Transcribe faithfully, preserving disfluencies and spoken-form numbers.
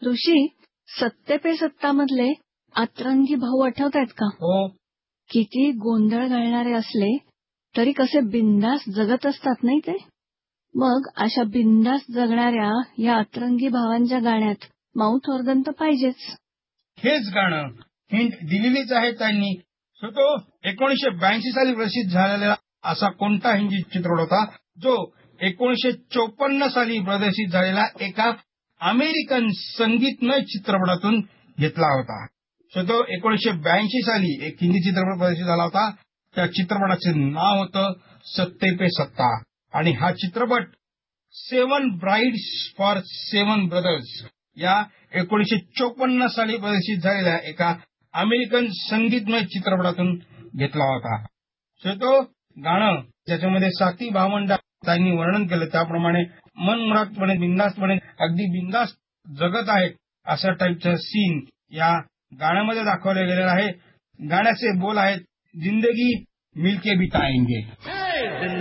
ऋषी, सत्ते पे सत्ता मधले अतरंगी भाऊ आठवतायत का? हो. किती गोंधळ घालणारे असले तरी कसे बिंदास जगत असतात नाही ते. मग अशा बिंदास जगणाऱ्या या अतरंगी भावांच्या गाण्यात माउथ ऑर्गन तर पाहिजेच. हेच गाणं हिंट दिलेलीच आहे त्यांनी. सो तो एकोणीसशे ब्याऐंशी साली प्रसिद्ध झालेला असा कोणता हिंदी चित्रपट होता जो एकोणीसशे चोपन्न साली प्रदर्शित झालेला एका अमेरिकन संगीतमय चित्रपटातून घेतला होता. सो तो एकोणीसशे ब्याऐंशी साली एक हिंदी चित्रपट प्रदर्शित झाला होता. त्या चित्रपटाचे नाव होतं सत्ते पे सत्ता आणि हा चित्रपट सेवन ब्राइड्स फॉर सेवन ब्रदर्स या एकोणीसशे चोपन्न साली प्रदर्शित झालेल्या एका अमेरिकन संगीतमय चित्रपटातून घेतला होता. सो तो गाणं ज्याच्यामध्ये साती भावंड त्यांनी वर्णन केलं त्याप्रमाणे मनमुरादपणे बिंदासपणे अगदी बिंदास जगत आहेत अशा टाईपचं सीन या गाण्यामध्ये दाखवलं गेलेलं आहे. गाण्याचे बोल आहेत जिंदगी मिलके बिताएंगे.